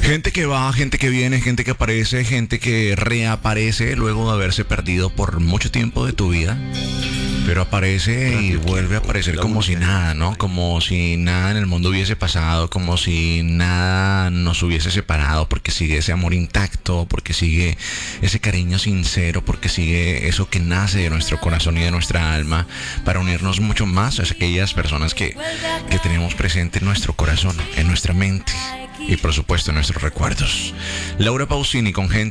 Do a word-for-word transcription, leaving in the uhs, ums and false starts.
Gente que va, gente que viene, gente que aparece, gente que reaparece luego de haberse perdido por mucho tiempo de tu vida. Pero aparece y vuelve a aparecer como si nada, ¿no? Como si nada en el mundo hubiese pasado, como si nada nos hubiese separado, porque sigue ese amor intacto, porque sigue ese cariño sincero, porque sigue eso que nace de nuestro corazón y de nuestra alma, para unirnos mucho más a aquellas personas que, que tenemos presente en nuestro corazón, en nuestra mente y por supuesto en nuestros recuerdos. Laura Pausini con Gente